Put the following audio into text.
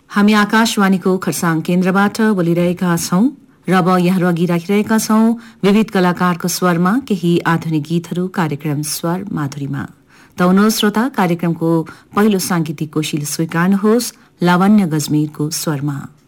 हामी आकाशवाणीको खरसाङ केन्द्रबाट बोलिरहेका छौं र अब यहाँहरू अघि राखिरहेका छौं विविध कलाकारको स्वरमा केही आधुनिक गीतहरू कार्यक्रम स्वर माधुरीमा। त श्रोता, कार्यक्रमको पहिलो सांगीतिक कोशिला स्वीकार्नुहोस् लावण्य गजमेरको स्वरमा।